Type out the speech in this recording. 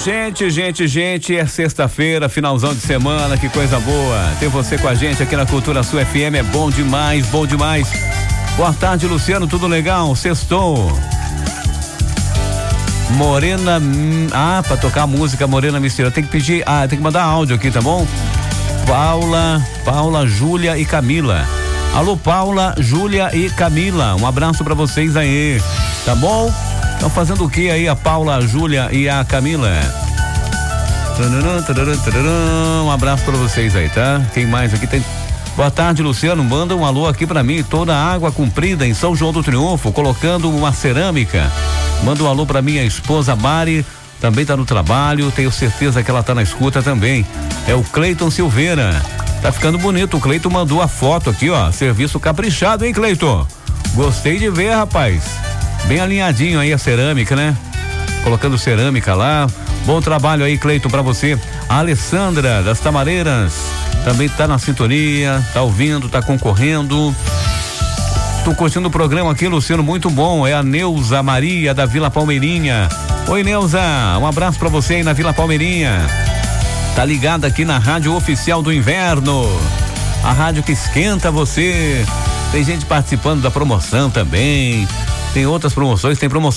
Gente, é sexta-feira, finalzão de semana, que coisa boa. Ter você com a gente aqui na Cultura Sul FM é bom demais. Boa tarde, Luciano, tudo legal? Sextou. Morena, pra tocar a música Morena Mistério, tem que pedir, tem que mandar áudio aqui, tá bom? Paula, Júlia e Camila. Alô, Paula, Júlia e Camila, um abraço pra vocês aí, tá bom? Estão fazendo o que aí a Paula, a Júlia e a Camila? Um abraço pra vocês aí, tá? Quem mais aqui tem? Boa tarde, Luciano, manda um alô aqui pra mim, toda a água comprida em São João do Triunfo, colocando uma cerâmica. Manda um alô pra minha esposa Mari, também tá no trabalho, tenho certeza que ela tá na escuta também. É o Cleiton Silveira. Tá ficando bonito, o Cleiton mandou a foto aqui, ó, serviço caprichado, hein, Cleiton? Gostei de ver, rapaz. Bem alinhadinho aí a cerâmica, né? Colocando cerâmica lá. Bom trabalho aí, Cleiton, pra você. A Alessandra das Tamareiras também tá na sintonia, tá ouvindo, tá concorrendo. Tô curtindo o programa aqui, Luciano, muito bom. É a Neuza Maria da Vila Palmeirinha. Oi, Neuza, um abraço pra você aí na Vila Palmeirinha. Tá ligada aqui na Rádio Oficial do Inverno, a rádio que esquenta você. Tem gente participando da promoção também. Tem outras promoções, tem promoção